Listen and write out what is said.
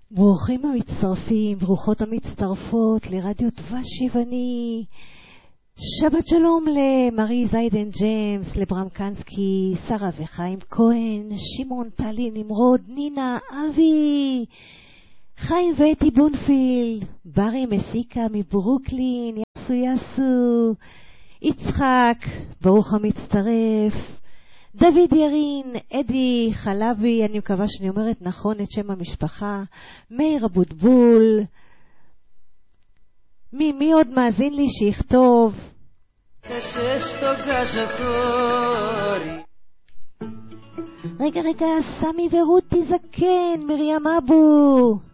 ברוכים המצטרפים, ברוכות המצטרפות לרדיו דבש יווני. שבת שלום למרי זיידן ג'יימס, לברם קנסקי, שרה וחיים כהן, שמעון טלי נמרוד, נינה אבי, חיים ואתי בונפילד, ברי מסיקה מברוקלין, יסו, יצחק, ברוך המצטרף, דוד ירין, אדי חלבי, אני מקווה שאני אומרת נכון את שם המשפחה, מאיר אבוטבול, מי עוד מאזין לי שיכתוב? רגע, סמי ורותי זקן, מרים אבו,